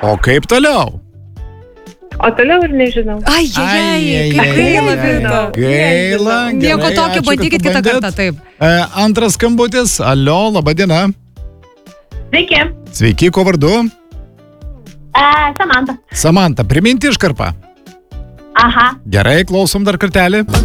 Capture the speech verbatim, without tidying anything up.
O kaip toliau? O toliau ir nežinau. Ai, ai, kaip gaila, Vita. Gaila. Nieko Gerai, tokio, ačiū, kad bandykit kitą pabandėt. kartą, taip. E, antras skambutis. Alio, laba diena. Sveiki. Sveiki, ko vardu? E, Samanta. Samanta, priminti iškarpą. Aha. Gerai, klausom dar kartelį.